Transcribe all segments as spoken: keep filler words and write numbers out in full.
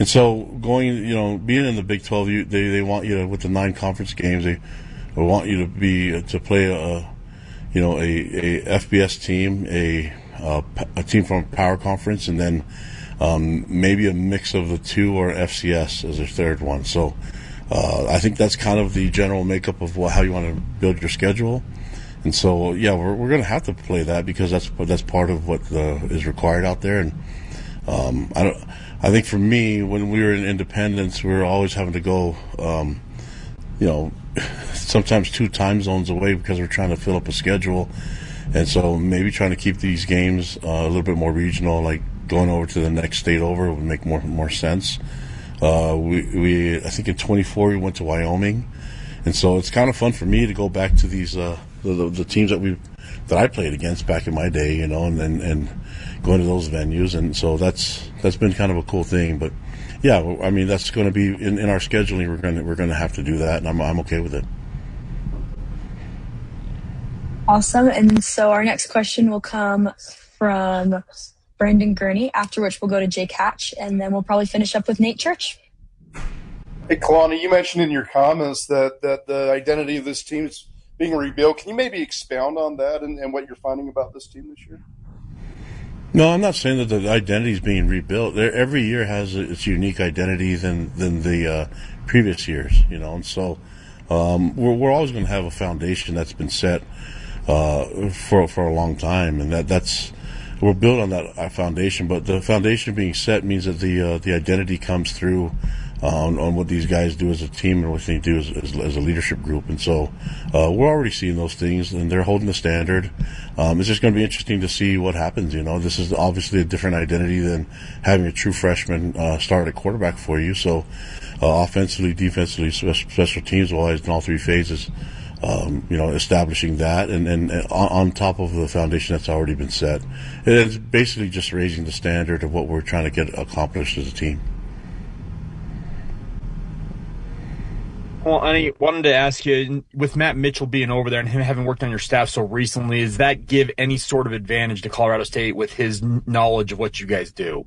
And so going, you know, being in the Big twelve, you, they they want you to, with the nine conference games, they, they want you to be to play a, you know, a, a F B S team, a a, a team from a power conference, and then um, maybe a mix of the two or F C S as their third one. So uh, I think that's kind of the general makeup of what, how you want to build your schedule. And so yeah, we're we're going to have to play that because that's that's part of what the, is required out there. And um, I don't. I think for me, when we were in Independence, we were always having to go, um, you know, sometimes two time zones away because we're trying to fill up a schedule. And so maybe trying to keep these games uh, a little bit more regional, like going over to the next state over would make more more sense. Uh, we, we, I think in twenty-four we went to Wyoming. And so it's kind of fun for me to go back to these, uh, the, the, the teams that we, that I played against back in my day, you know, and and, and going to those venues. And so that's, that's been kind of a cool thing. But yeah, I mean, that's going to be in, in our scheduling. We're going to, we're going to have to do that, and I'm, I'm okay with it. Awesome. And so our next question will come from Brandon Gurney, after which we'll go to Jake Hatch, and then we'll probably finish up with Nate Church. Hey, Kalani, you mentioned in your comments that, that the identity of this team is being rebuilt. Can you maybe expound on that and, and what you're finding about this team this year? No, I'm not saying that the identity is being rebuilt. There, every year has its unique identity than than the uh, previous years, you know. And so um, we're we're always going to have a foundation that's been set uh, for for a long time, and that that's we're built on that foundation. But the foundation being set means that the uh, the identity comes through uh, on, on what these guys do as a team and what they do as, as, as a leadership group. And so uh, we're already seeing those things, and they're holding the standard. Um, it's just going to be interesting to see what happens. You know, this is obviously a different identity than having a true freshman uh, start at quarterback for you. So uh, offensively, defensively, special teams wise, in all three phases, um, you know, establishing that, and, and, and on top of the foundation that's already been set. It's basically just raising the standard of what we're trying to get accomplished as a team. Well, I wanted to ask you, with Matt Mitchell being over there and him having worked on your staff so recently, does that give any sort of advantage to Colorado State with his knowledge of what you guys do?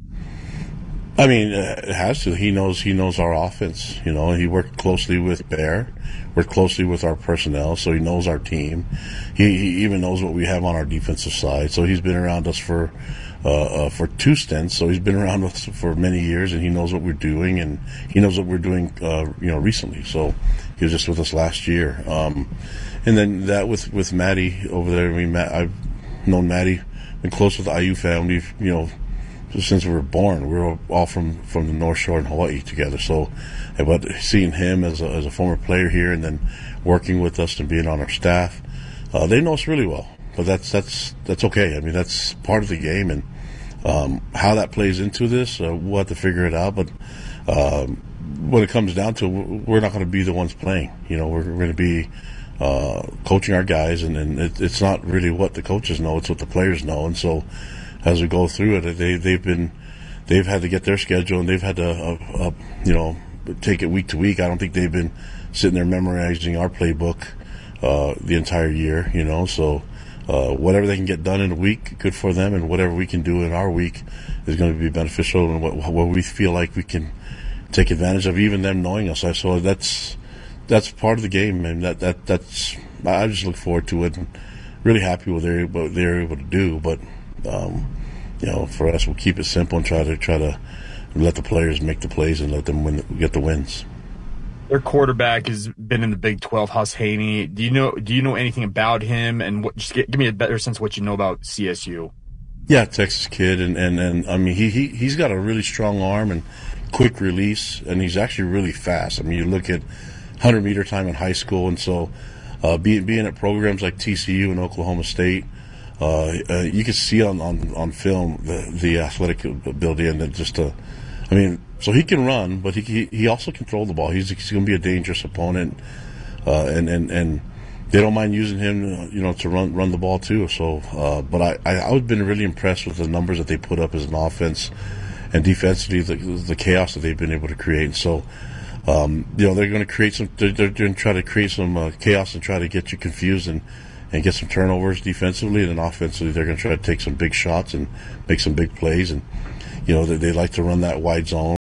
I mean, uh, it has to. He knows he knows our offense. You know, he worked closely with Bear, worked closely with our personnel, so he knows our team. He, he even knows what we have on our defensive side. So he's been around us for uh, uh, for two stints. So he's been around us for many years, and he knows what we're doing, and he knows what we're doing. Uh, you know, recently. So he was just with us last year. Um, and then that with with Maddie over there. I mean, Matt, I've known Maddie, been close with the I U family. You know, since we were born. We were all from, from the North Shore in Hawaii together. So, but seeing him as a, as a former player here and then working with us and being on our staff, uh, they know us really well. But that's that's that's okay. I mean, that's part of the game, and um, how that plays into this, uh, we'll have to figure it out. But um, when it comes down to it, we're not going to be the ones playing. You know, we're, we're going to be uh, coaching our guys, and, and it, it's not really what the coaches know; it's what the players know, and so. As we go through it, they they've been they've had to get their schedule, and they've had to uh, uh, you know take it week to week. I don't think they've been sitting there memorizing our playbook uh, the entire year. You know, so uh, whatever they can get done in a week, good for them, and whatever we can do in our week is going to be beneficial, and what, what we feel like we can take advantage of, even them knowing us. So that's that's part of the game, and that that that's I just look forward to it, and really happy with what they're able to do, but. Um, you know, for us, we'll keep it simple and try to try to let the players make the plays and let them win, get the wins. Their quarterback has been in the Big twelve, Huss Haney. Do you know? Do you know anything about him? And what, just get, give me a better sense of what you know about C S U. Yeah, Texas kid, and, and, and I mean he he he's got a really strong arm and quick release, and he's actually really fast. I mean, you look at hundred meter time in high school, and so uh, being being at programs like T C U and Oklahoma State. Uh, uh, you can see on, on, on film the, the athletic ability, and then just, uh, I mean, so he can run, but he he, he also can throw the ball. He's, he's going to be a dangerous opponent, uh, and, and, and they don't mind using him, you know, to run run the ball too. So, uh, but I, I I've been really impressed with the numbers that they put up as an offense, and defensively the the chaos that they've been able to create. So, um, you know, they're going to create some. They're, they're going to try to create some uh, chaos and try to get you confused and. and get some turnovers defensively, and then offensively they're going to try to take some big shots and make some big plays. And, you know, they, they like to run that wide zone,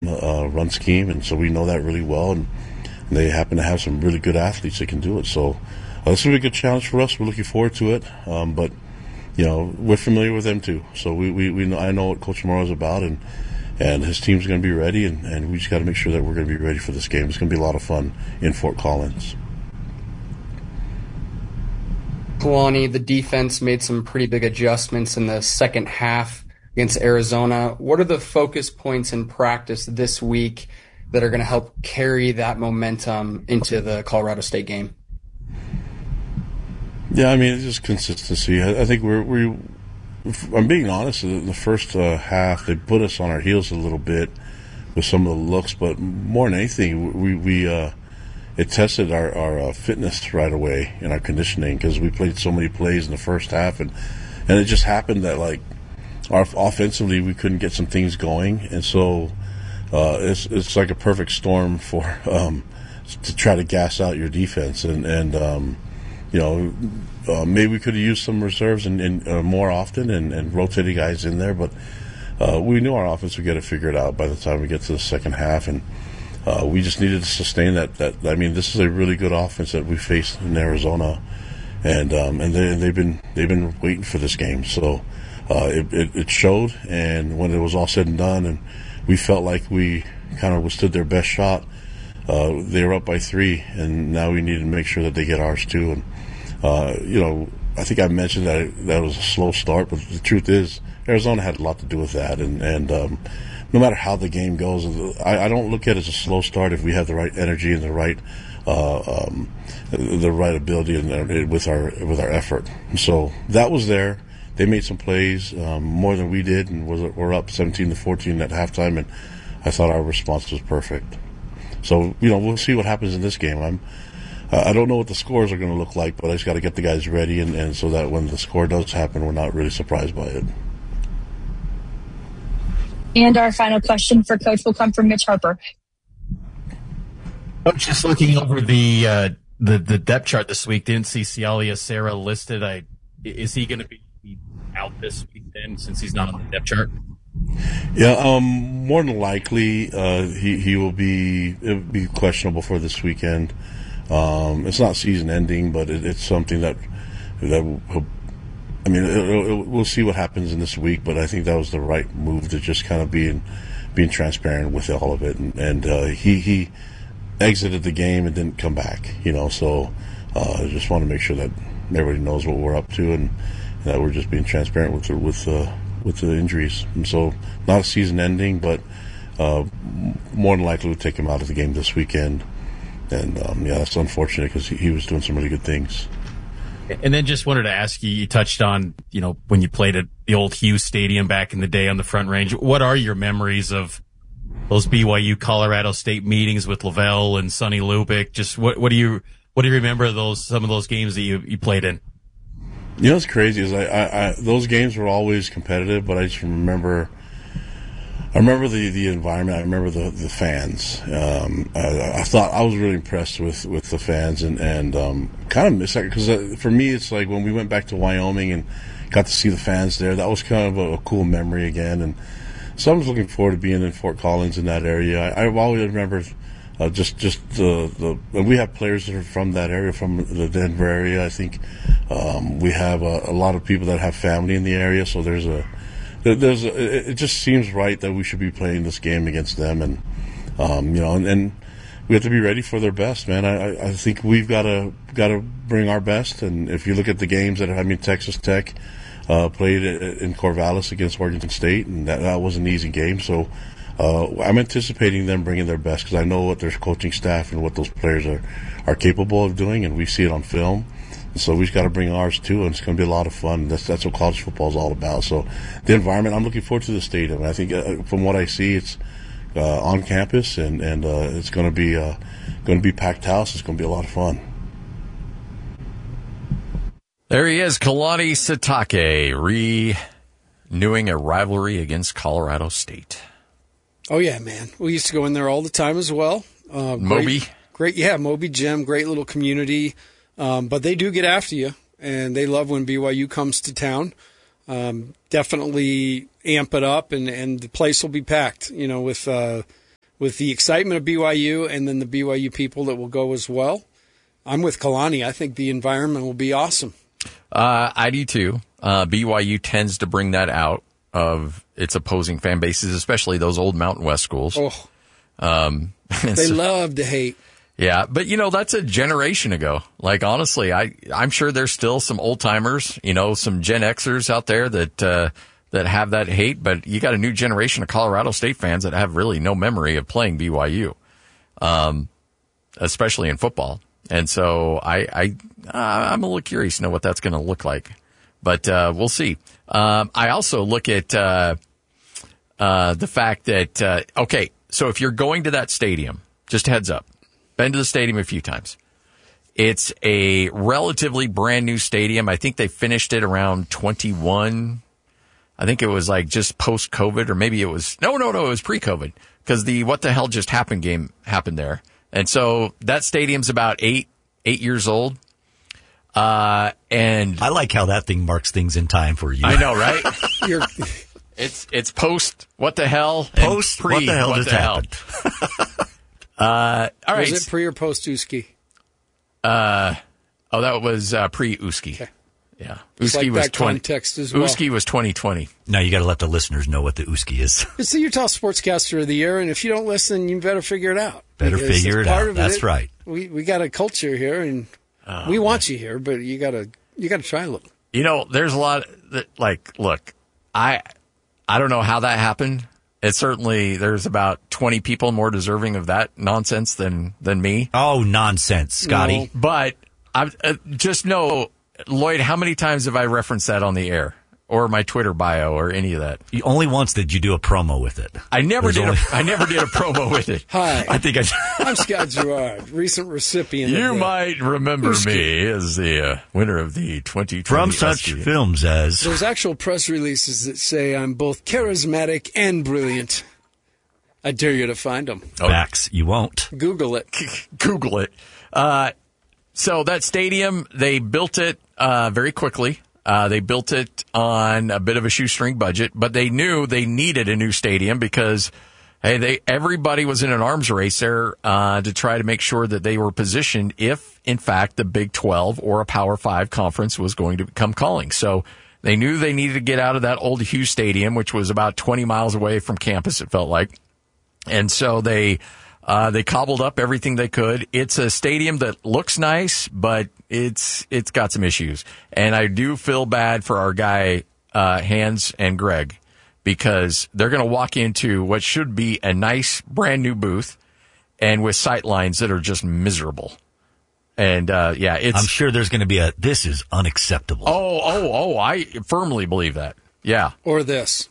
uh, run scheme, and so we know that really well, and, and they happen to have some really good athletes that can do it. So uh, this will be a good challenge for us. We're looking forward to it, um, but you know, we're familiar with them too. So we, we, we know, I know what Coach Morrow is about, and and his team's going to be ready, and, and we just got to make sure that we're going to be ready for this game. It's going to be a lot of fun in Fort Collins. Kalani, the defense made some pretty big adjustments in the second half against Arizona. What are the focus points in practice this week that are going to help carry that momentum into the Colorado State game? Yeah, I mean, it's just consistency. I, I think we're, we, I'm being honest, in the first uh, half, they put us on our heels a little bit with some of the looks, but more than anything, we, we, uh, it tested our, our uh, fitness right away and our conditioning, because we played so many plays in the first half, and, and it just happened that, like, our offensively, we couldn't get some things going, and so, uh, it's, it's like a perfect storm for, um, to try to gas out your defense, and, and, um, you know, uh, maybe we could have used some reserves and, and uh, more often and, and rotated guys in there, but uh, we knew our offense would get it figured out by the time we get to the second half, and uh, we just needed to sustain that. That I mean, this is a really good offense that we faced in Arizona, and um, and they, they've been they've been waiting for this game, so uh, it, it, it showed. And when it was all said and done, and we felt like we kind of withstood their best shot, uh, they were up by three, and now we need to make sure that they get ours too. And Uh, you know, I think I mentioned that it, that was a slow start, but the truth is Arizona had a lot to do with that. And, and um, no matter how the game goes, I, I don't look at it as a slow start if we have the right energy and the right uh, um, the right ability and with our with our effort. So that was there. They made some plays um, more than we did, and was, we're up seventeen to fourteen at halftime, and I thought our response was perfect. So you know, we'll see what happens in this game. I'm. I don't know what the scores are going to look like, but I just got to get the guys ready, and, and so that when the score does happen, we're not really surprised by it. And our final question for Coach will come from Mitch Harper. Coach, just looking over the uh, the, the depth chart this week, didn't see Cialia Serra listed. I, is he going to be out this week then, since he's not on the depth chart? Yeah, um, more than likely, uh, he he will be it'll be questionable for this weekend. Um, it's not season ending, but it, it's something that that will, I mean, it, it, we'll see what happens in this week. But I think that was the right move to just kind of being being transparent with all of it. And, and uh, he he exited the game and didn't come back. You know, so uh, I just want to make sure that everybody knows what we're up to, and that we're just being transparent with the, with uh, with the injuries. And so not a season ending, but uh, more than likely we'll take him out of the game this weekend. And, um, yeah, that's unfortunate because he, he was doing some really good things. And then just wanted to ask you, you touched on, you know, when you played at the old Hughes Stadium back in the day on the Front Range. What are your memories of those B Y U Colorado State meetings with Lavelle and Sonny Lubick? Just what, what do you, what do you remember of those, some of those games that you, you played in? You know, what's crazy is I, I, I, those games were always competitive, but I just remember, I remember the, the environment. I remember the, the fans. Um, I, I thought I was really impressed with, with the fans, and, and um, kind of miss that because uh, for me it's like when we went back to Wyoming and got to see the fans there, that was kind of a, a cool memory again. And so I was looking forward to being in Fort Collins in that area. I, I've always remembered uh, just just the, the and we have players that are from that area, from the Denver area. I think um, we have a, a lot of people that have family in the area, so there's a There's a, it just seems right that we should be playing this game against them, and um, you know, and, and we have to be ready for their best, man. I, I think we've got to got to bring our best. And if you look at the games that I mean, Texas Tech uh, played in Corvallis against Oregon State, and that, that was an easy game. So uh, I'm anticipating them bringing their best because I know what their coaching staff and what those players are are capable of doing, and we see it on film. So we've got to bring ours too, and it's going to be a lot of fun. That's that's what college football is all about. So the environment, I'm looking forward to the stadium. I think uh, from what I see, it's uh, on campus, and and uh, it's going to be uh, going to be packed house. It's going to be a lot of fun. There he is, Kalani Sitake, renewing a rivalry against Colorado State. Oh yeah, man. We used to go in there all the time as well. Uh, Moby, great, great, yeah, Moby Gym, great little community. Um, but they do get after you, and they love when B Y U comes to town. Um, definitely amp it up, and, and the place will be packed, you know, with uh, with the excitement of B Y U and then the B Y U people that will go as well, I'm with Kalani. I think the environment will be awesome. Uh, I do too. Uh, B Y U tends to bring that out of its opposing fan bases, especially those old Mountain West schools. Oh, um, they so, love to hate. Yeah, but you know, that's a generation ago. Like, honestly, I, I'm sure there's still some old timers, you know, some Gen Xers out there that, uh, that have that hate, but you got a new generation of Colorado State fans that have really no memory of playing B Y U, um, especially in football. And so I, I, uh, I'm a little curious to know what that's going to look like, but, uh, we'll see. Um, I also look at, uh, uh, the fact that, uh, okay, so if you're going to that stadium, just heads up, been to the stadium a few times. It's a relatively brand new stadium. I think they finished it around twenty-one. I think it was like just post-COVID, or maybe it was, no, no, no, it was pre-COVID, because the What the Hell Just Happened game happened there. And so that stadium's about eight, eight years old. Uh, and I like how that thing marks things in time for you. I know, right? You're, it's, it's post What the Hell, Post and pre What the Hell what Just the Happened. Hell. uh, all right. Was it pre or post Uski? Uh, oh, that was, uh, pre-Uski. Okay. Yeah. Just Uski like was that twenty. context as well. Uski was twenty twenty. Now you got to let the listeners know what the Uski is. It's the Utah Sportscaster of the Year, and if you don't listen, you better figure it out. Better Because figure as it part out. of That's it, right. We we got a culture here, and Oh, we want you here, but you gotta you gotta try a little. You know, there's a lot that, like, look, I, I don't know how that happened. It's certainly, there's about twenty people more deserving of that nonsense than, than me. Oh, nonsense, Scotty. No. But I uh, just know, Lloyd, how many times have I referenced that on the air or my Twitter bio or any of that? You, only once did you do a promo with it. I never There's did. only- A, I never did a promo with it. Hi, I think I. I'm Scott Gerard, recent recipient. You of the, might remember Uski. me as the uh, winner of the twenty twenty From such Uski. films as There's actual press releases that say I'm both charismatic and brilliant. I dare you to find them. Facts, you won't. Google it. Google it. Uh, so that stadium, they built it uh, very quickly. Uh, they built it on a bit of a shoestring budget, but they knew they needed a new stadium because, hey, they everybody was in an arms race there uh, to try to make sure that they were positioned if, in fact, the Big twelve or a Power five conference was going to come calling. So they knew they needed to get out of that old Hughes Stadium, which was about twenty miles away from campus, it felt like. And so they uh, they cobbled up everything they could. It's a stadium that looks nice, but it's it's got some issues. And I do feel bad for our guy, uh, Hans and Greg, because they're going to walk into what should be a nice brand new booth and with sight lines that are just miserable. And, uh, yeah, it's. I'm sure there's going to be a, this is unacceptable. Oh, oh, oh, I firmly believe that. Yeah. Or this.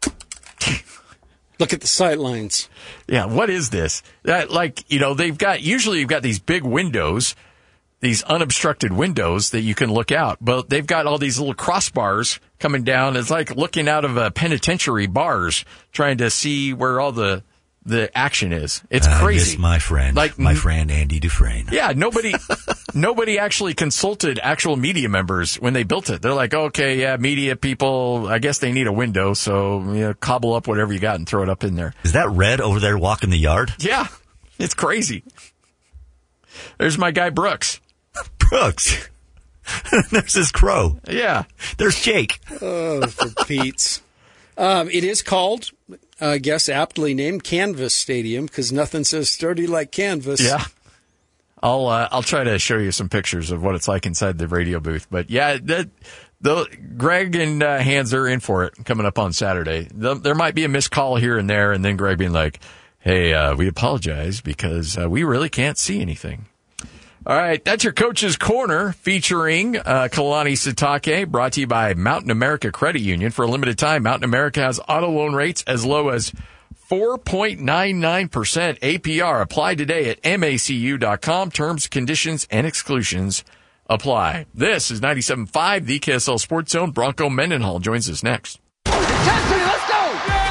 Look at the sight lines. Yeah, what is this? That, like, you know, they've got, usually you've got these big windows, these unobstructed windows that you can look out, but they've got all these little crossbars coming down. It's like looking out of a penitentiary bars, trying to see where all the, the action is. It's I crazy. miss my friend, Like, my friend Andy Dufresne. Yeah, nobody, nobody actually consulted actual media members when they built it. They're like, okay, yeah, media people, I guess they need a window, so, you know, cobble up whatever you got and throw it up in there. Is that Red over there walking the yard? Yeah, it's crazy. There's my guy Brooks. Brooks. There's this crow. Yeah. There's Jake. Oh, for Pete's. Um, it is called, I guess, aptly named Canvas Stadium because nothing says sturdy like canvas. Yeah. I'll uh, I'll try to show you some pictures of what it's like inside the radio booth. But yeah, that, the Greg and uh, Hans are in for it coming up on Saturday. The, there might be a missed call here and there, and then Greg being like, "Hey, uh, we apologize because uh, we really can't see anything." All right, that's your Coach's Corner featuring uh, Kalani Sitake, brought to you by Mountain America Credit Union. For a limited time, Mountain America has auto loan rates as low as four point nine nine percent A P R. Apply today at M A C U dot com. Terms, conditions, and exclusions apply. This is ninety-seven point five, the K S L Sports Zone. Bronco Mendenhall joins us next. Let's go!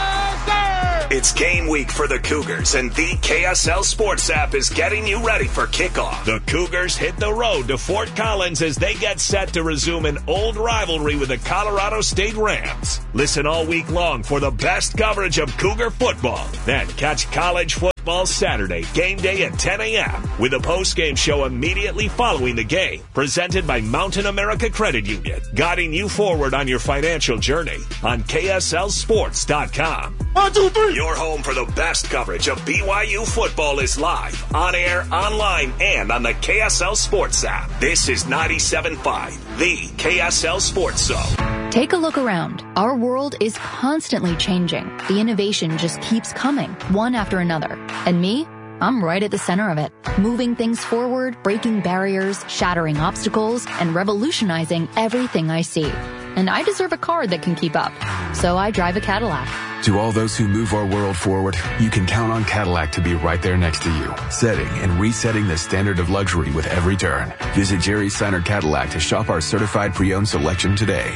It's game week for the Cougars, and the K S L Sports app is getting you ready for kickoff. The Cougars hit the road to Fort Collins as they get set to resume an old rivalry with the Colorado State Rams. Listen all week long for the best coverage of Cougar football. Then catch college football Ball Saturday, game day at ten a.m. with a post-game show immediately following the game. Presented by Mountain America Credit Union, guiding you forward on your financial journey on K S L sports dot com. One, two, three. Your home for the best coverage of B Y U football is live, on air, online, and on the K S L Sports app. This is ninety-seven point five, the K S L Sports Zone. Take a look around. Our world is constantly changing. The innovation just keeps coming, one after another. And me? I'm right at the center of it, moving things forward, breaking barriers, shattering obstacles, and revolutionizing everything I see. And I deserve a car that can keep up. So I drive a Cadillac. To all those who move our world forward, you can count on Cadillac to be right there next to you, setting and resetting the standard of luxury with every turn. Visit Jerry Seiner Cadillac to shop our certified pre-owned selection today.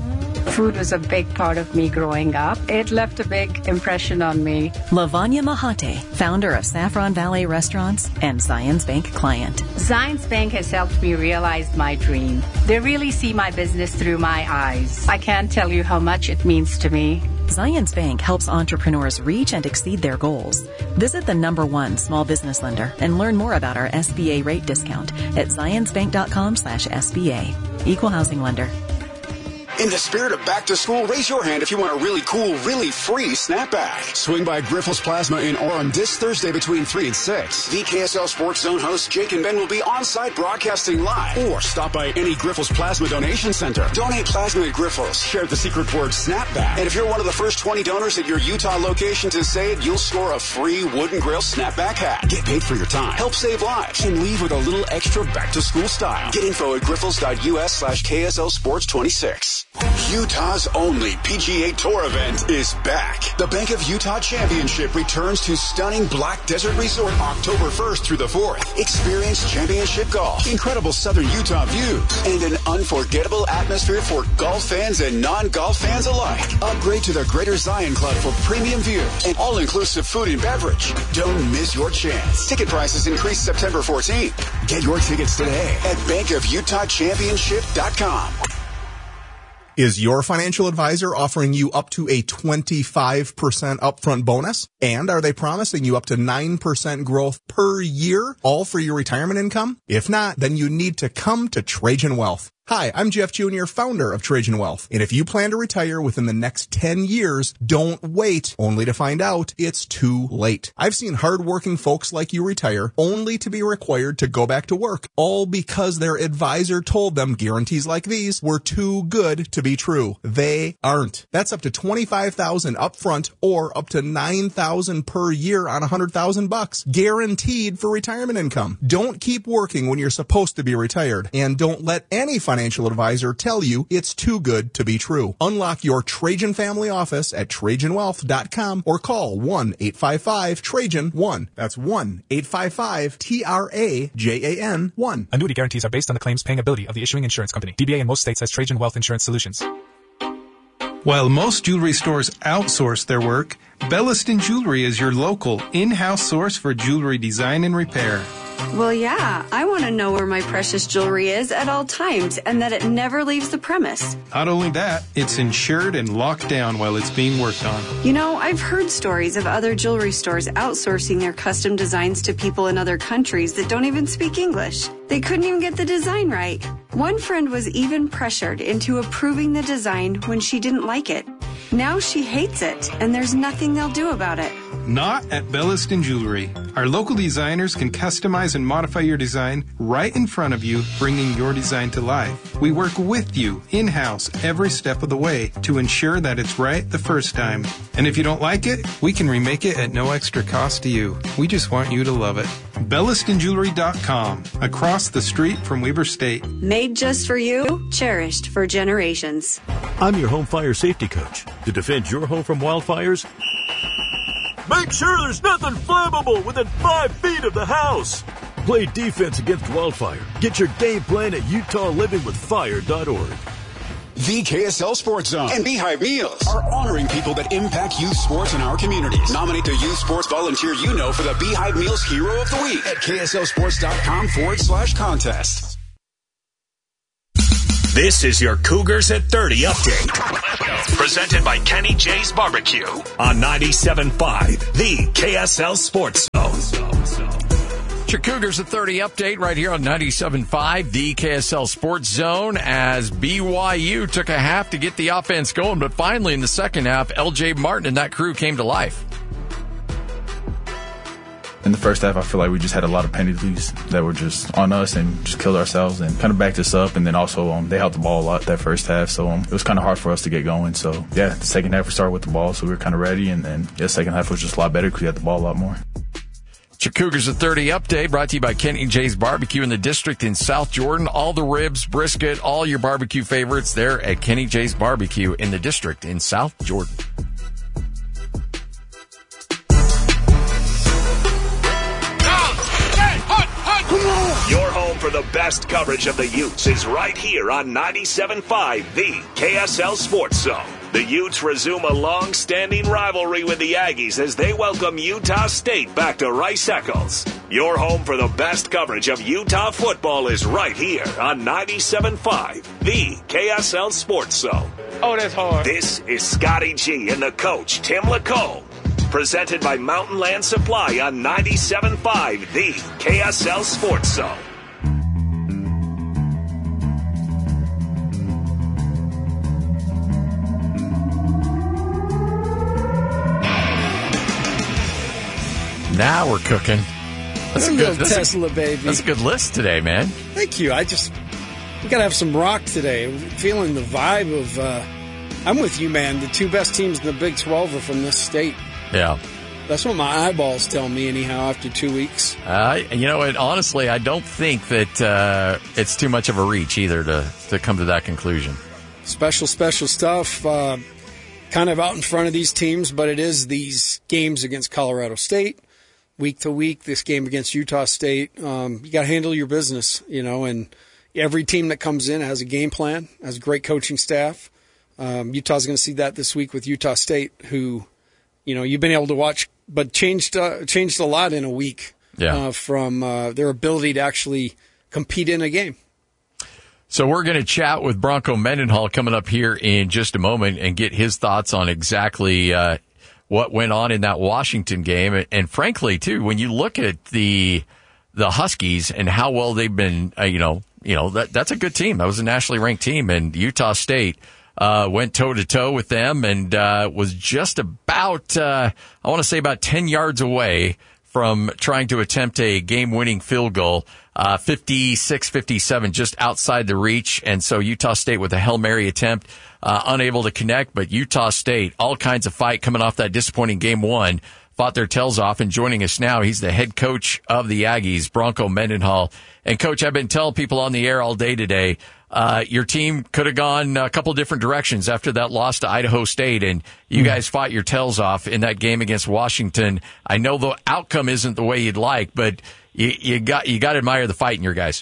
Food was a big part of me growing up. It left a big impression on me. Lavanya Mahate, founder of Saffron Valley Restaurants and Zions Bank client. Zions Bank has helped me realize my dream. They really see my business through my eyes. I can't tell you how much it means to me. Zions Bank helps entrepreneurs reach and exceed their goals. Visit the number one small business lender and learn more about our S B A rate discount at zionsbank.com slash SBA. Equal housing lender. In the spirit of back to school, raise your hand if you want a really cool, really free snapback. Swing by Grifols Plasma in Orem this Thursday between three and six. The K S L Sports Zone hosts Jake and Ben will be on site broadcasting live. Or stop by any Grifols Plasma donation center. Donate plasma at Grifols. Share the secret word snapback. And if you're one of the first twenty donors at your Utah location to say it, you'll score a free wooden grill snapback hat. Get paid for your time. Help save lives. And leave with a little extra back to school style. Get info at grifols.us slash KSL Sports 26. Utah's only P G A Tour event is back. The Bank of Utah Championship returns to stunning Black Desert Resort October first through the fourth. Experience championship golf, incredible southern Utah views, and an unforgettable atmosphere for golf fans and non-golf fans alike. Upgrade to the Greater Zion Club for premium views and all-inclusive food and beverage. Don't miss your chance. Ticket prices increase September fourteenth. Get your tickets today at bank of utah championship dot com. Is your financial advisor offering you up to a twenty-five percent upfront bonus? And are they promising you up to nine percent growth per year, all for your retirement income? If not, then you need to come to Trajan Wealth. Hi, I'm Jeff Junior, founder of Trajan Wealth. And if you plan to retire within the next ten years, don't wait only to find out it's too late. I've seen hardworking folks like you retire only to be required to go back to work, all because their advisor told them guarantees like these were too good to be true. They aren't. That's up to twenty-five thousand dollars upfront or up to nine thousand dollars per year on one hundred thousand bucks, guaranteed for retirement income. Don't keep working when you're supposed to be retired, and don't let any financial financial advisor tell you it's too good to be true. Unlock your Trajan family office at trajan wealth dot com or call one eight five five Trajan one. That's one eight five five T R A J A N one. Annuity guarantees are based on the claims paying ability of the issuing insurance company. D B A in most states has Trajan Wealth Insurance Solutions. While most jewelry stores outsource their work, Belliston Jewelry is your local, in-house source for jewelry design and repair. Well, yeah, I want to know where my precious jewelry is at all times and that it never leaves the premise. Not only that, it's insured and locked down while it's being worked on. You know, I've heard stories of other jewelry stores outsourcing their custom designs to people in other countries that don't even speak English. They couldn't even get the design right. One friend was even pressured into approving the design when she didn't like it. Now she hates it, and there's nothing they'll do about it. Not at Belliston Jewelry. Our local designers can customize and modify your design right in front of you, bringing your design to life. We work with you in-house every step of the way to ensure that it's right the first time. And if you don't like it, we can remake it at no extra cost to you. We just want you to love it. Belliston Jewelry dot com, across the street from Weber State. Made just for you, cherished for generations. I'm your home fire safety coach. To defend your home from wildfires, make sure there's nothing flammable within five feet of the house. Play defense against wildfire. Get your game plan at utah living with fire dot org. The K S L Sports Zone and Beehive Meals are honoring people that impact youth sports in our communities. Nominate the youth sports volunteer you know for the Beehive Meals Hero of the Week at kslsports.com forward slash contest. This is your Cougars at thirty update. Presented by Kenny J's Barbecue on ninety-seven point five, the K S L Sports Zone. It's your Cougars at thirty update right here on ninety-seven point five, the K S L Sports Zone, as B Y U took a half to get the offense going, but finally in the second half, L J Martin and that crew came to life. In the first half, I feel like we just had a lot of penalties that were just on us and just killed ourselves and kind of backed us up. And then also um, they held the ball a lot that first half, so um, it was kind of hard for us to get going. So, yeah, the second half we started with the ball, so we were kind of ready. And then, yeah, the second half was just a lot better because we had the ball a lot more. It's your Cougars at thirty update brought to you by Kenny J's Barbecue in the District in South Jordan. All the ribs, brisket, all your barbecue favorites there at Kenny J's Barbecue in the District in South Jordan. Your home for the best coverage of the Utes is right here on ninety-seven point five, the K S L Sports Zone. The Utes resume a long-standing rivalry with the Aggies as they welcome Utah State back to Rice-Eccles. Your home for the best coverage of Utah football is right here on ninety-seven point five, the K S L Sports Zone. Oh, that's hard. This is Scotty G and the coach, Tim Lacombe. Presented by Mountain Land Supply on ninety-seven point five, the K S L Sports Zone. Now we're cooking. That's a, a good little that's Tesla, a, baby. That's a good list today, man. Thank you. I just, we got to have some rock today. I'm feeling the vibe of, uh, I'm with you, man. The two best teams in the Big twelve are from this state. Yeah. That's what my eyeballs tell me anyhow after two weeks. Uh, you know, and honestly, I don't think that uh, it's too much of a reach either to, to come to that conclusion. Special, special stuff. Uh, kind of out in front of these teams, but it is these games against Colorado State, week to week, this game against Utah State. Um, you got to handle your business, you know, and every team that comes in has a game plan, has a great coaching staff. Um, Utah's going to see that this week with Utah State, who, you know, you've been able to watch, but changed uh, changed a lot in a week yeah. uh, from uh, their ability to actually compete in a game. So we're going to chat with Bronco Mendenhall coming up here in just a moment and get his thoughts on exactly uh, what went on in that Washington game. And frankly, too, when you look at the the Huskies and how well they've been, uh, you know, you know that that's a good team. That was a nationally ranked team, and Utah State Uh, went toe-to-toe with them and uh, was just about, uh, I want to say about ten yards away from trying to attempt a game-winning field goal, uh, fifty-six fifty-seven, just outside the reach. And so Utah State with a Hail Mary attempt, uh, unable to connect. But Utah State, all kinds of fight coming off that disappointing game one, fought their tails off. And joining us now, he's the head coach of the Aggies, Bronco Mendenhall. And, Coach, I've been telling people on the air all day today, Uh, your team could have gone a couple different directions after that loss to Idaho State, and you guys fought your tails off in that game against Washington. I know the outcome isn't the way you'd like, but you, you got you got to admire the fight in your guys.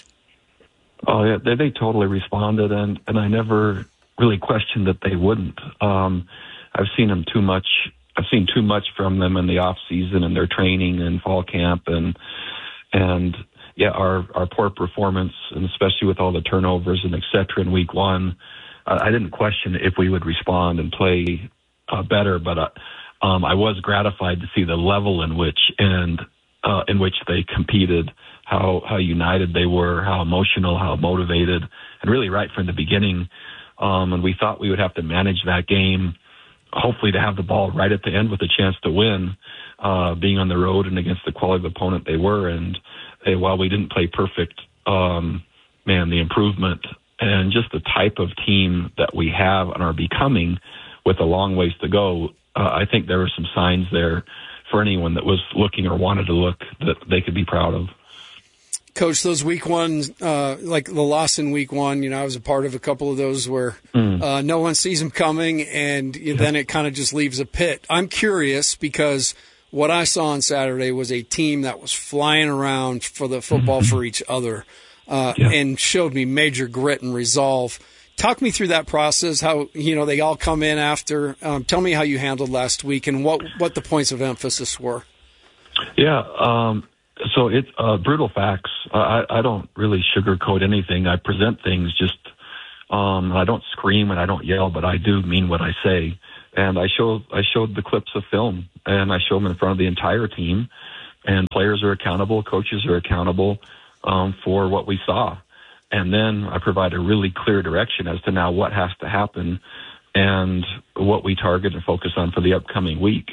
Oh yeah, they they totally responded, and and I never really questioned that they wouldn't. Um, I've seen them too much. I've seen too much from them in the off season and their training and fall camp, and and. Yeah, our, our poor performance, and especially with all the turnovers and et cetera in week one, uh, I didn't question if we would respond and play uh, better, but uh, um, I was gratified to see the level in which and uh, in which they competed, how how united they were, how emotional, how motivated, and really right from the beginning. Um, and we thought we would have to manage that game, hopefully to have the ball right at the end with a chance to win, uh, being on the road and against the quality of opponent they were. And Hey, while we didn't play perfect, um, man, the improvement and just the type of team that we have and are becoming with a long ways to go, uh, I think there were some signs there for anyone that was looking or wanted to look that they could be proud of. Coach, those week ones, uh, like the loss in week one, you know, I was a part of a couple of those where mm. uh, no one sees them coming, and yeah. then it kind of just leaves a pit. I'm curious because what I saw on Saturday was a team that was flying around for the football mm-hmm. for each other uh, yeah. and showed me major grit and resolve. Talk me through that process, how, you know, they all come in after. Um, tell me how you handled last week and what, what the points of emphasis were. Yeah, um, so it's uh, brutal facts. I, I don't really sugarcoat anything. I present things just um, – I don't scream and I don't yell, but I do mean what I say. And I showed I showed the clips of film, and I showed them in front of the entire team. and players are accountable, coaches are accountable um, for what we saw. And then I provide a really clear direction as to now what has to happen and what we target and focus on for the upcoming week.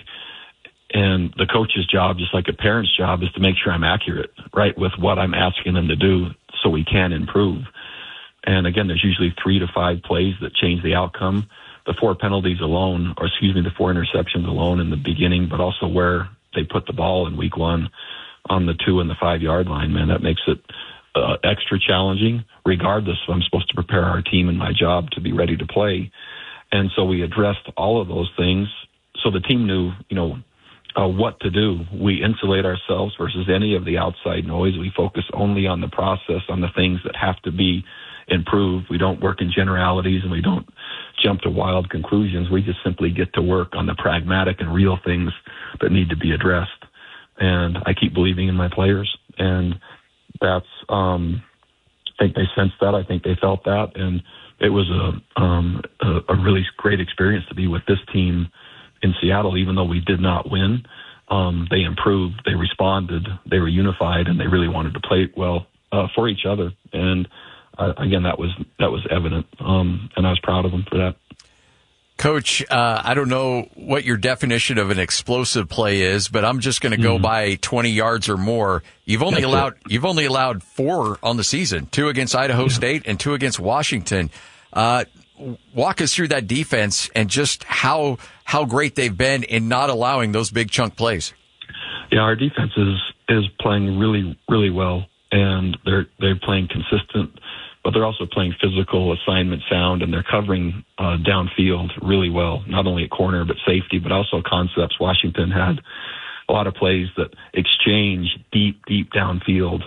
And the coach's job, just like a parent's job, is to make sure I'm accurate, right, with what I'm asking them to do so we can improve. And again, there's usually three to five plays that change the outcome. The four penalties alone, or excuse me, the four interceptions alone in the beginning, but also where they put the ball in week one on the two and the five yard line, man, that makes it uh, extra challenging, regardless if I'm supposed to prepare our team and my job to be ready to play. And so we addressed all of those things so the team knew, you know, uh, what to do. We insulate ourselves versus any of the outside noise. We focus only on the process, on the things that have to be improved. We don't work in generalities and we don't jump to wild conclusions. We just simply get to work on the pragmatic and real things that need to be addressed. And I keep believing in my players. And that's, um, I think they sensed that. I think they felt that. And it was a, um, a, a really great experience to be with this team in Seattle, even though we did not win. Um, they improved, they responded, they were unified, and they really wanted to play well uh, for each other. And uh, again, that was that was evident, um, and I was proud of them for that. Coach, uh, I don't know what your definition of an explosive play is, but I'm just going to go mm-hmm. by twenty yards or more. You've only That's allowed it. you've only allowed four on the season: two against Idaho yeah. State and two against Washington. Uh, walk us through that defense and just how how great they've been in not allowing those big chunk plays. Yeah, our defense is is playing really really well, and they're they're playing consistent. But they're also playing physical, assignment sound, and they're covering uh, downfield really well, not only at corner but safety, but also concepts. Washington had a lot of plays that exchange deep, deep downfield,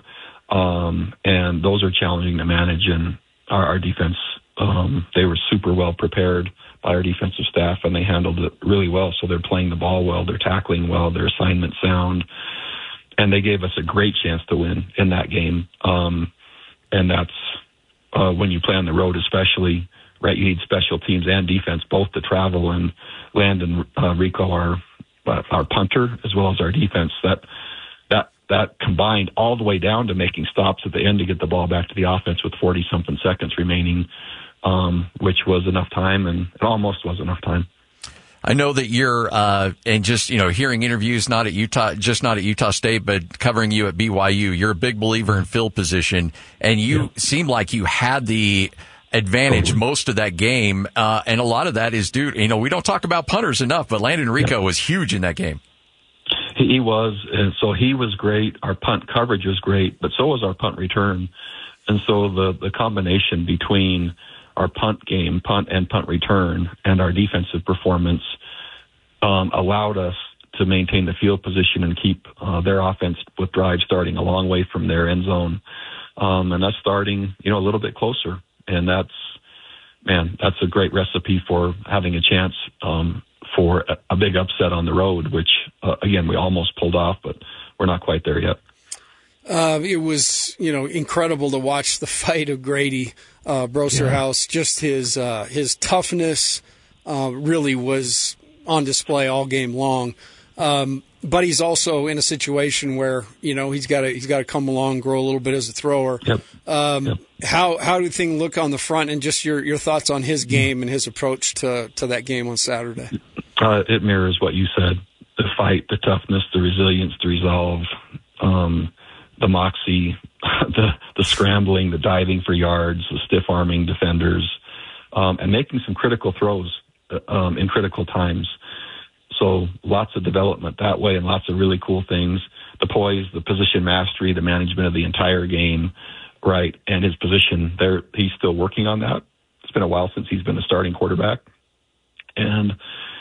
um, and those are challenging to manage. And our, our defense, um, they were super well prepared by our defensive staff, and they handled it really well. So they're playing the ball well, they're tackling well, their assignment sound, and they gave us a great chance to win in that game. Um, and that's Uh, when you play on the road, especially, right? You need special teams and defense both to travel. And Landon uh, Rico, our uh, our punter, as well as our defense, that that that combined all the way down to making stops at the end to get the ball back to the offense with forty something seconds remaining, um, which was enough time, and it almost was enough time. I know that you're, uh, and just, you know, hearing interviews, not at Utah, just not at Utah State, but covering you at B Y U, you're a big believer in field position, and you yeah. seem like you had the advantage totally. most of that game, uh, and a lot of that is due, you know, we don't talk about punters enough, but Landon Rico yeah. was huge in that game. He was, and so he was great. Our punt coverage was great, but so was our punt return. And so the, the combination between our punt game, punt and punt return, and our defensive performance um, allowed us to maintain the field position and keep uh, their offense with drive starting a long way from their end zone. Um, and that's starting, you know, a little bit closer. And that's, man, that's a great recipe for having a chance um, for a, a big upset on the road, which, uh, again, we almost pulled off, but we're not quite there yet. Uh, it was, you know, incredible to watch the fight of Grady uh, Broserhouse. Yeah. Just his uh, his toughness uh, really was on display all game long. Um, but he's also in a situation where, you know, he's got to he's got to come along, grow a little bit as a thrower. Yep. Um, yep. How how do things look on the front, and just your, your thoughts on his game and his approach to to that game on Saturday? Uh, it mirrors what you said: the fight, the toughness, the resilience, the resolve. Um, the moxie, the, the scrambling, the diving for yards, the stiff-arming defenders, um, and making some critical throws um, in critical times. So lots of development that way and lots of really cool things. The poise, the position mastery, the management of the entire game, right, and his position, there, he's still working on that. It's been a while since he's been a starting quarterback. And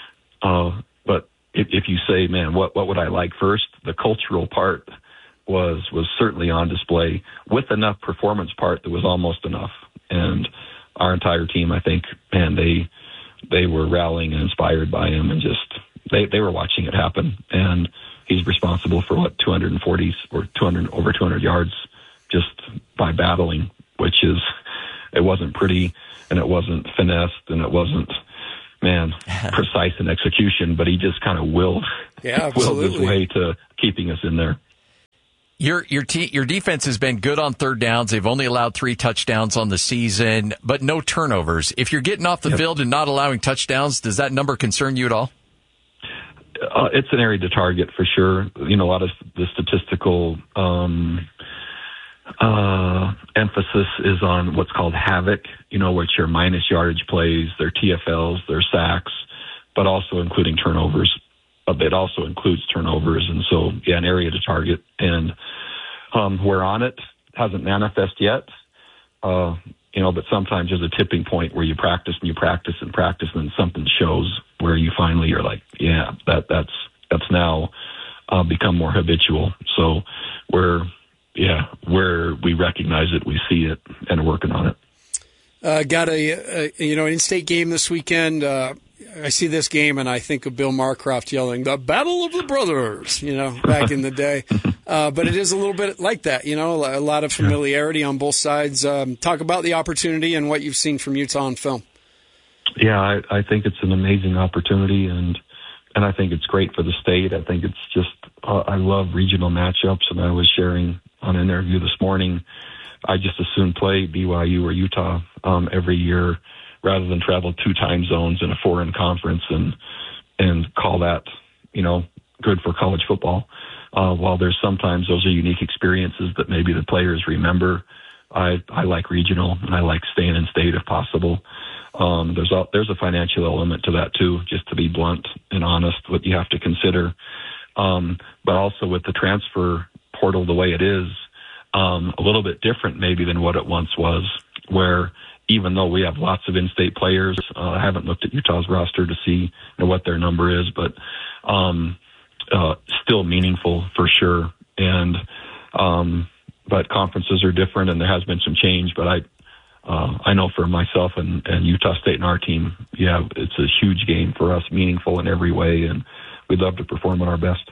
uh, but if, if you say, man, what, what would I like first? The cultural part was was certainly on display with enough performance part that was almost enough. And our entire team, I think, man, they they were rallying and inspired by him, and just they, they were watching it happen. And he's responsible for what, two hundred forty or two hundred over two hundred yards just by battling, which is, it wasn't pretty and it wasn't finessed and it wasn't, man, precise in execution, but he just kind of willed, yeah, willed his way to keeping us in there. Your your te- your defense has been good on third downs. They've only allowed three touchdowns on the season, but no turnovers. If you're getting off the yep. field and not allowing touchdowns, does that number concern you at all? Uh, it's an area to target for sure. You know, a lot of the statistical um, uh, emphasis is on what's called havoc, you know, which are minus yardage plays, their T F Ls, their sacks, but also including turnovers. But it also includes turnovers. And so, yeah, an area to target. And um, we're on it. Hasn't manifest yet. Uh, you know, but sometimes there's a tipping point where you practice and you practice and practice and then something shows where you finally are like, yeah, that that's that's now uh, become more habitual. So we're, yeah, where we recognize it, we see it, and are working on it. Uh, got a, a, you know, an in-state game this weekend. Uh, I see this game and I think of Bill Marcroft yelling, "The Battle of the Brothers," you know, back in the day. Uh, but it is a little bit like that, you know, a lot of familiarity on both sides. Um, talk about the opportunity and what you've seen from Utah on film. Yeah, I, I think it's an amazing opportunity, and and I think it's great for the state. I think it's just, uh, I love regional matchups, and I was sharing on an interview this morning, I just as soon play B Y U or Utah um, every year rather than travel two time zones in a foreign conference and and call that, you know, good for college football. Uh, while there's sometimes those are unique experiences that maybe the players remember, I, I like regional, and I like staying in state if possible. Um, there's a, there's a financial element to that too, just to be blunt and honest, what you have to consider. Um, but also with the transfer portal the way it is, um, a little bit different maybe than what it once was, where even though we have lots of in-state players, uh, I haven't looked at Utah's roster to see you know, what their number is, but um, uh, still meaningful for sure. And um, but conferences are different, and there has been some change. But I, uh, I know for myself and, and Utah State and our team, yeah, it's a huge game for us, meaningful in every way, and we'd love to perform at our best.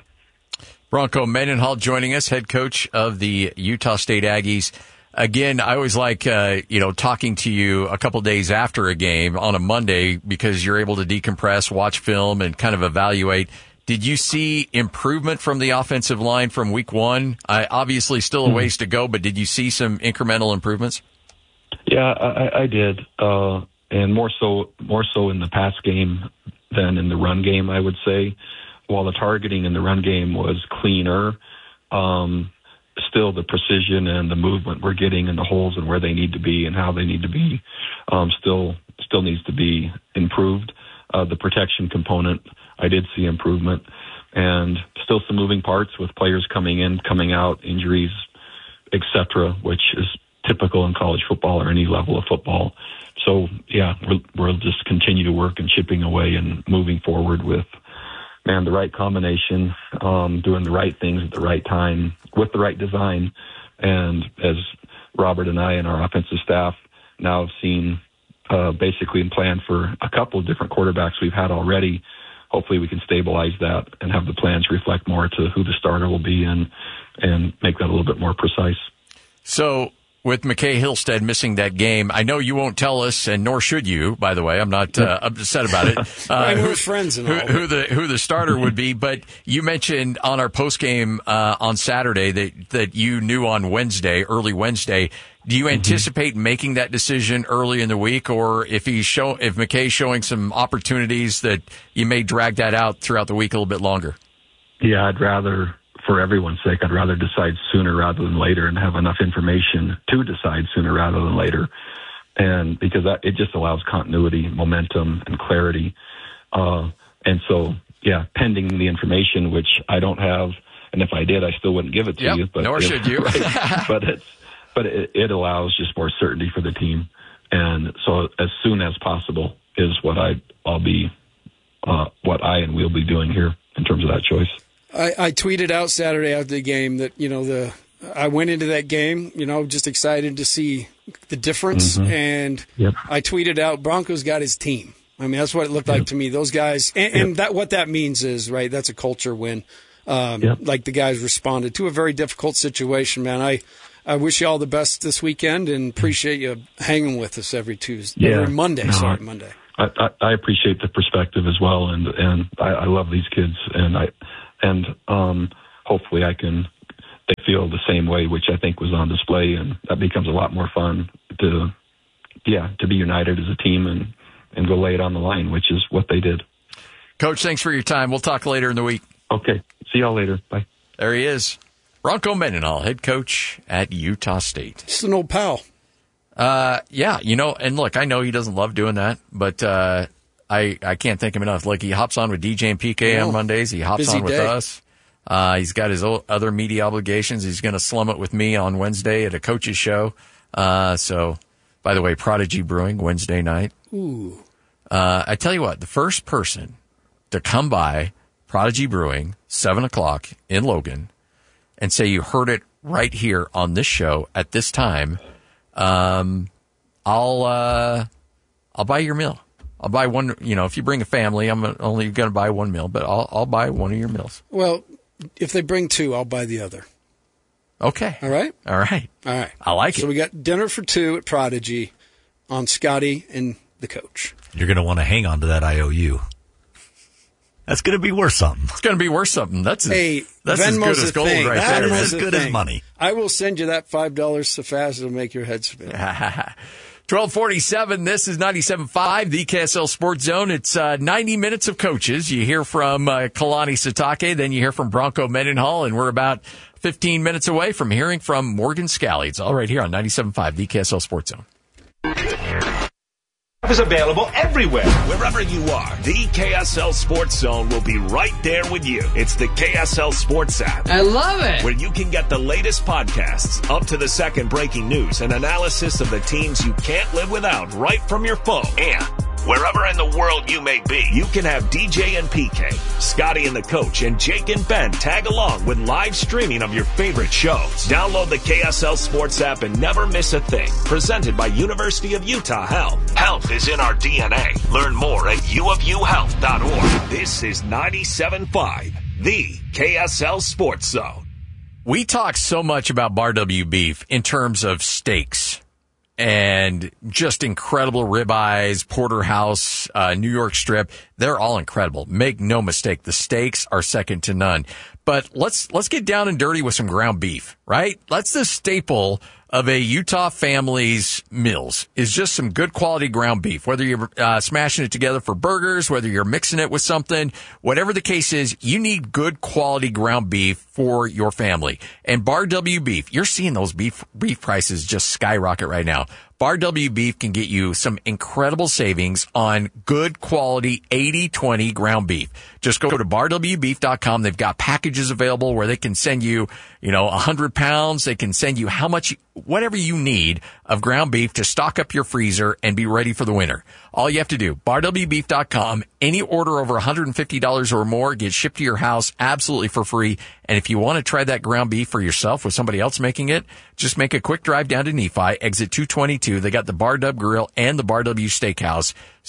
Bronco Mendenhall joining us, head coach of the Utah State Aggies. Again, I always like, uh, you know, talking to you a couple days after a game on a Monday because you're able to decompress, watch film, and kind of evaluate. Did you see improvement from the offensive line from week one? I, obviously still a ways to go, but did you see some incremental improvements? Yeah, I, I did. Uh, and more so, more so in the pass game than in the run game, I would say. While the targeting in the run game was cleaner, um, still the precision and the movement we're getting in the holes and where they need to be and how they need to be um, still still needs to be improved. Uh, the protection component, I did see improvement, and still some moving parts with players coming in, coming out, injuries, et cetera, which is typical in college football or any level of football. So, yeah, we'll, we'll just continue to work and chipping away and moving forward with man, the right combination, um, doing the right things at the right time with the right design. And as Robert and I and our offensive staff now have seen uh, basically and planned for a couple of different quarterbacks we've had already, hopefully we can stabilize that and have the plans reflect more to who the starter will be and, and make that a little bit more precise. So, with McKay Hillstead missing that game, I know you won't tell us, and nor should you, by the way. I'm not uh, upset about it. Uh, I know who, his friends and who, all. who the who the starter would be, but you mentioned on our postgame uh, on Saturday that that you knew on Wednesday, early Wednesday. Do you anticipate mm-hmm. making that decision early in the week, or if he's show if McKay's showing some opportunities that you may drag that out throughout the week a little bit longer? Yeah, I'd rather. For everyone's sake, I'd rather decide sooner rather than later and have enough information to decide sooner rather than later. And because that, it just allows continuity, momentum, and clarity. Uh, and so, yeah, pending the information, which I don't have, and if I did, I still wouldn't give it to yep, you. But nor it, should you. Right? But it's, but it, it allows just more certainty for the team. And so as soon as possible is what I, I'll be, uh, what I and we'll be doing here in terms of that choice. I, I tweeted out Saturday after the game that, you know, the I went into that game, you know, just excited to see the difference. Mm-hmm. And yep. I tweeted out, Broncos got his team. I mean, that's what it looked yep. like to me. Those guys, and, yep. and that what that means is, right, that's a culture win. Um, yep. Like the guys responded to a very difficult situation, man. I, I wish you all the best this weekend and appreciate you hanging with us every Tuesday, yeah. every Monday, no, sorry, Monday. I, I, I appreciate the perspective as well, and, and I, I love these kids, and I – And um, hopefully I can, they feel feel the same way, which I think was on display, and that becomes a lot more fun to, yeah, to be united as a team and, and go lay it on the line, which is what they did. Coach, thanks for your time. We'll talk later in the week. Okay. See y'all later. Bye. There he is. Bronco Mendenhall, head coach at Utah State. Just an old pal. Uh, yeah, you know, and look, I know he doesn't love doing that, but uh, I I can't thank him enough. Like, he hops on with D J and P K on Mondays. He hops Busy on with day. us. Uh, he's got his o- other media obligations. He's going to slum it with me on Wednesday at a coach's show. Uh, so, by the way, Prodigy Brewing, Wednesday night. Ooh. Uh, I tell you what, the first person to come by Prodigy Brewing, seven o'clock in Logan, and say you heard it right here on this show at this time, um, I'll, uh, I'll buy your meal. I'll buy one, you know, if you bring a family, I'm only going to buy one meal, but I'll, I'll buy one of your meals. Well, if they bring two, I'll buy the other. Okay. All right? All right. All right. I like so it. So we got dinner for two at Prodigy on Scotty and the coach. You're going to want to hang on to that I O U. That's going to be worth something. It's going to be worth something. That's, hey, as, that's as good as gold thing. right that there. That's as good thing. as money. I will send you that five dollars so fast it'll make your head spin. twelve forty-seven, this is ninety-seven point five, the K S L Sports Zone. It's uh, ninety minutes of coaches. You hear from uh, Kalani Sitake, then you hear from Bronco Mendenhall, and we're about fifteen minutes away from hearing from Morgan Scally. It's all right here on ninety-seven point five, the K S L Sports Zone. Is available everywhere. Wherever you are, the K S L Sports Zone will be right there with you. It's the K S L Sports app. I love it. Where you can get the latest podcasts, up to the second breaking news, and analysis of the teams you can't live without right from your phone. And wherever in the world you may be, you can have D J and P K, Scotty and the coach, and Jake and Ben tag along with live streaming of your favorite shows. Download the K S L Sports app and never miss a thing. Presented by University of Utah Health. Health is in our D N A. Learn more at u of u health dot org. This is ninety-seven point five, the K S L Sports Zone. We talk so much about Bar W beef in terms of steaks. And just incredible ribeyes, porterhouse, uh, New York strip. They're all incredible. Make no mistake. The steaks are second to none. But let's, let's get down and dirty with some ground beef, right? That's the staple of a Utah family's meals, is just some good quality ground beef. Whether you're uh, smashing it together for burgers, whether you're mixing it with something, whatever the case is, you need good quality ground beef for your family. And Bar W Beef, you're seeing those beef beef prices just skyrocket right now. Bar W Beef can get you some incredible savings on good quality eighty twenty ground beef. Just go to bar w beef dot com. They've got packages available where they can send you, you know, one hundred pounds. They can send you how much, whatever you need of ground beef to stock up your freezer and be ready for the winter. All you have to do, bar w beef dot com. Any order over one hundred fifty dollars or more gets shipped to your house absolutely for free. And if you want to try that ground beef for yourself with somebody else making it, just make a quick drive down to Nephi, exit two twenty-two. They got the Bar W Grill and the Bar W Steakhouse.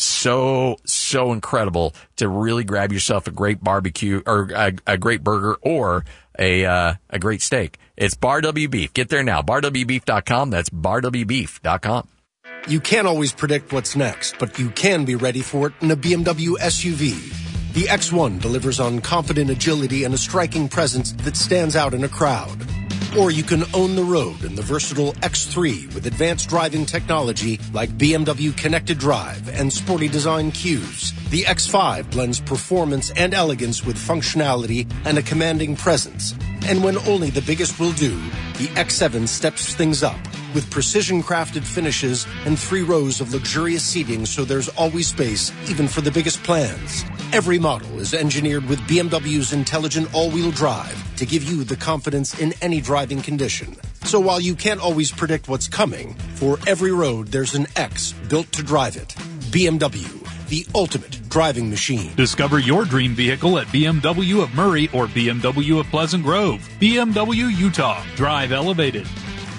So, so incredible to really grab yourself a great barbecue or a, a great burger or a, uh, a great steak. It's Bar W Beef. Get there now. bar w beef dot com. That's bar w beef dot com. You can't always predict what's next, but you can be ready for it in a B M W S U V. The X one delivers on confident agility and a striking presence that stands out in a crowd. Or you can own the road in the versatile X three with advanced driving technology like B M W Connected Drive and sporty design cues. The X five blends performance and elegance with functionality and a commanding presence. And when only the biggest will do, the X seven steps things up with precision-crafted finishes and three rows of luxurious seating so there's always space, even for the biggest plans. Every model is engineered with B M W's intelligent all-wheel drive to give you the confidence in any driving condition. So while you can't always predict what's coming, for every road there's an X built to drive it. B M W, the ultimate driving machine. Discover your dream vehicle at B M W of Murray or B M W of Pleasant Grove. B M W Utah. Drive elevated.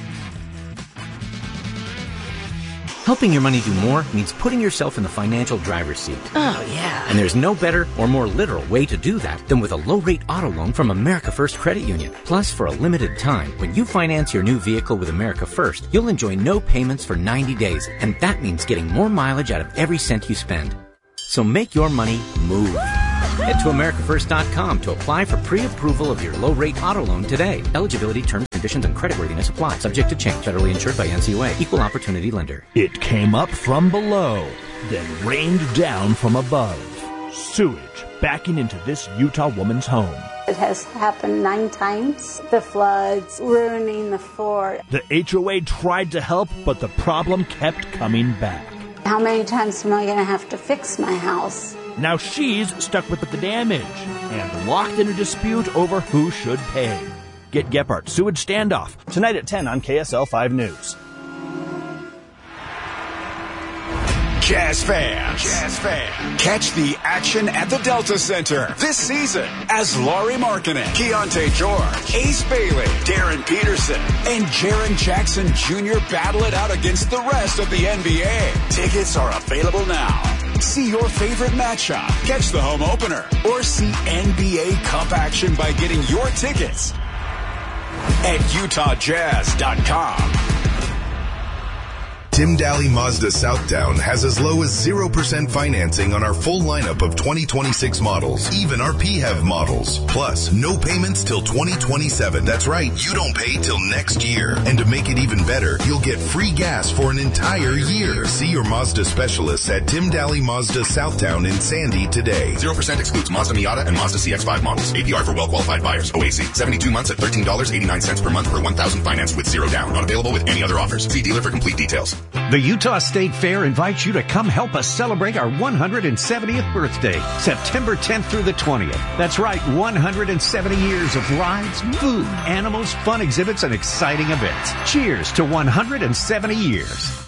Helping your money do more means putting yourself in the financial driver's seat. Oh, yeah. And there's no better or more literal way to do that than with a low-rate auto loan from America First Credit Union. Plus, for a limited time, when you finance your new vehicle with America First, you'll enjoy no payments for ninety days, and that means getting more mileage out of every cent you spend. So make your money move. Head to america first dot com to apply for pre-approval of your low-rate auto loan today. Eligibility terms Conditions and creditworthiness apply. Subject to change. Federally insured by N C U A. Equal opportunity lender. It came up from below, then rained down from above. Sewage backing into this Utah woman's home. It has happened nine times. The floods ruining the fort. The H O A tried to help, but the problem kept coming back. How many times am I going to have to fix my house? Now she's stuck with the damage and locked in a dispute over who should pay. Get Gephardt's Sewage Standoff tonight at ten on K S L five News. Jazz fans, Jazz fans, catch the action at the Delta Center this season as Lauri Markkanen, Keontae George, Ace Bailey, Darren Peterson, and Jaren Jackson Junior battle it out against the rest of the N B A. Tickets are available now. See your favorite matchup, catch the home opener, or see N B A Cup action by getting your tickets at Utah Jazz dot com. Tim Daly Mazda Southtown has as low as zero percent financing on our full lineup of twenty twenty-six models, even our P H E V models. Plus, no payments till twenty twenty-seven. That's right, you don't pay till next year. And to make it even better, you'll get free gas for an entire year. See your Mazda specialists at Tim Daly Mazda Southtown in Sandy today. zero percent excludes Mazda Miata and Mazda C X five models. A P R for well-qualified buyers. O A C. seventy-two months at thirteen dollars and eighty-nine cents per month per one thousand financed with zero down. Not available with any other offers. See dealer for complete details. The Utah State Fair invites you to come help us celebrate our one hundred seventieth birthday, September tenth through the twentieth. That's right, one hundred seventy years of rides, food, animals, fun exhibits, and exciting events. Cheers to one hundred seventy years.